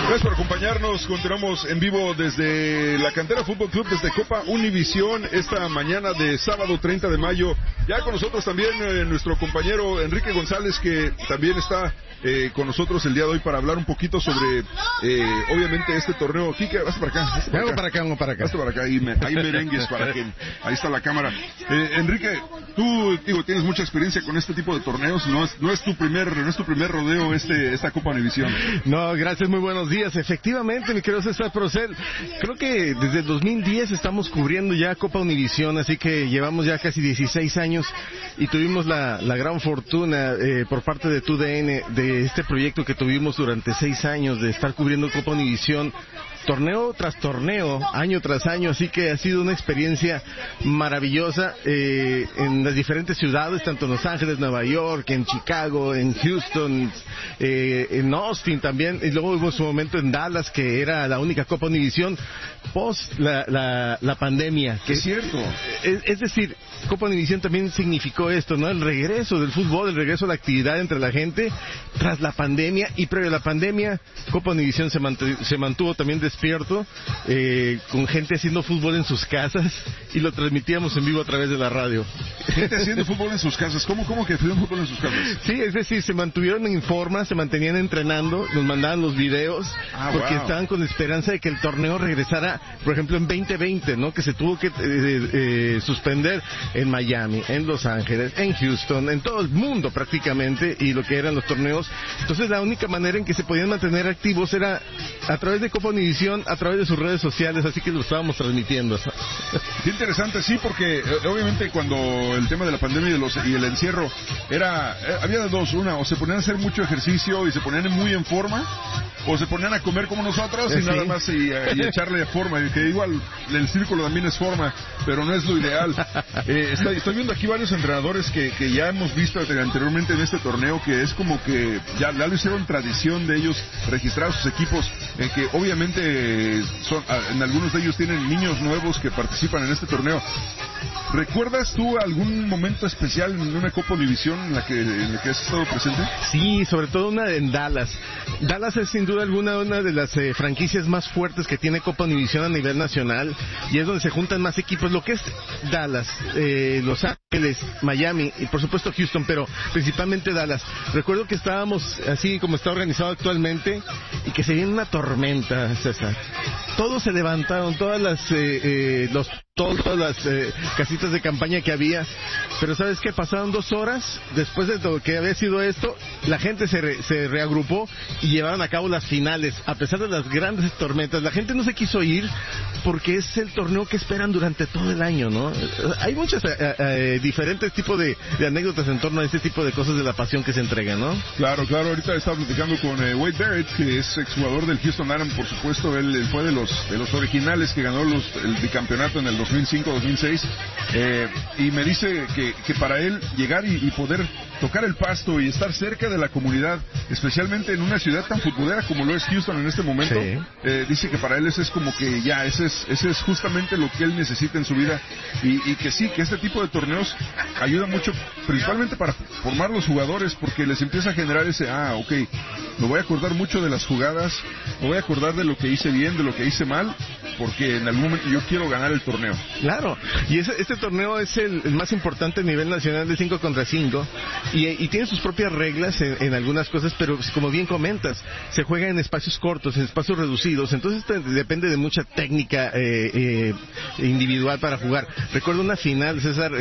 Gracias por acompañarnos. Continuamos en vivo desde la Cantera Fútbol Club, desde Copa Univisión, esta mañana de sábado 30 de mayo. Ya con nosotros también nuestro compañero Enrique González, que también está con nosotros el día de hoy para hablar un poquito sobre, obviamente, este torneo. Quique, vas para acá. Vengo para acá. Vas para acá, hay merengues para que... Ahí está la cámara. Enrique, tú, tienes mucha experiencia con este tipo de torneos. No es tu primer rodeo esta Copa Univisión. No, gracias, muy buenos días. Efectivamente, mi querido César Procel, creo que desde el 2010 estamos cubriendo ya Copa Univisión, así que llevamos ya casi 16 años y tuvimos la gran fortuna por parte de TUDN de este proyecto que tuvimos durante 6 años de estar cubriendo Copa Univisión torneo tras torneo, año tras año, así que ha sido una experiencia maravillosa en las diferentes ciudades, tanto en Los Ángeles, Nueva York, en Chicago, en Houston, en Austin también, y luego hubo su momento en Dallas, que era la única Copa Univisión post la pandemia. Que es cierto. Es decir, Copa Univisión también significó esto, ¿no? El regreso del fútbol, el regreso a la actividad entre la gente tras la pandemia, y previo a la pandemia, Copa Univisión se mantuvo también despierto, con gente haciendo fútbol en sus casas, y lo transmitíamos en vivo a través de la radio. ¿Gente haciendo fútbol en sus casas? ¿Cómo que haciendo fútbol en sus casas? Sí, es decir, se mantuvieron en forma, se mantenían entrenando, nos mandaban los videos, porque estaban con esperanza de que el torneo regresara, por ejemplo, en 2020, ¿no? Que se tuvo que suspender en Miami, en Los Ángeles, en Houston, en todo el mundo prácticamente, y lo que eran los torneos. Entonces la única manera en que se podían mantener activos era a través de Copa Univisión, a través de sus redes sociales, así que lo estábamos transmitiendo. Qué interesante, sí, porque obviamente cuando el tema de la pandemia y el encierro había de dos, una, o se ponían a hacer mucho ejercicio y se ponían muy en forma, o se ponían a comer como nosotros y nada más y echarle forma, y que igual el círculo también es forma, pero no es lo ideal. Estoy viendo aquí varios entrenadores que ya hemos visto anteriormente en este torneo, que es como que ya lo hicieron tradición de ellos registrar sus equipos, que obviamente en algunos de ellos tienen niños nuevos que participan en este torneo. ¿Recuerdas tú algún momento especial en una Copa Univisión en la que has estado presente? Sí, sobre todo una en Dallas. Dallas es sin duda alguna una de las franquicias más fuertes que tiene Copa Univisión a nivel nacional, y es donde se juntan más equipos, lo que es Dallas, Los Ángeles, Miami y por supuesto Houston, pero principalmente Dallas. Recuerdo que estábamos así como está organizado actualmente y que se viene una tormenta, César. Todos se levantaron, todas las casitas de campaña que había, pero ¿sabes qué? Pasaron 2 horas después de lo que había sido esto, la gente se reagrupó y llevaron a cabo las finales, a pesar de las grandes tormentas. La gente no se quiso ir porque es el torneo que esperan durante todo el año, ¿no? Hay muchos diferentes tipos de anécdotas en torno a este tipo de cosas, de la pasión que se entrega, ¿no? Claro, ahorita estaba platicando con Wade Barrett, que es exjugador del Houston Dynamo, por supuesto. Él fue de los originales que ganó el bicampeonato en el 2005-2006, y me dice que para él llegar y poder tocar el pasto y estar cerca de la comunidad, especialmente en una ciudad tan futbolera como lo es Houston en este momento, dice que para él ese es como que ya, ese es justamente lo que él necesita en su vida, y que sí, que este tipo de torneos ayuda mucho, principalmente para formar los jugadores, porque les empieza a generar ese, me voy a acordar mucho de las jugadas, me voy a acordar de lo que hice bien, de lo que hice mal, porque en algún momento yo quiero ganar el torneo. Claro, y este torneo es el más importante a nivel nacional de 5 contra 5, y tiene sus propias reglas en algunas cosas, pero como bien comentas, se juega en espacios cortos, en espacios reducidos, entonces depende de mucha técnica individual para jugar. Recuerdo una final, César,